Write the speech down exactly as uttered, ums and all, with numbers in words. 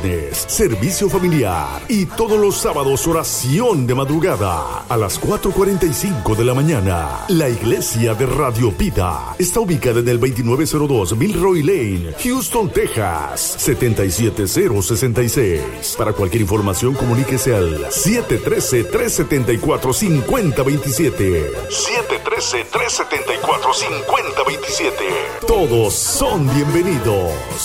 viernes, servicio familiar. Y todos los sábados, oración de madrugada. A las cuatro cuarenta y cinco de la mañana. La iglesia de Radio Vida está ubicada en el veintinueve cero dos Milroy Lane, Houston, Texas, setenta y siete cero sesenta y seis. Para cualquier información, comuníquese al siete uno tres, tres siete cuatro, cinco cero dos siete. siete uno tres, tres siete cuatro, cinco cero dos siete. Todos son bienvenidos.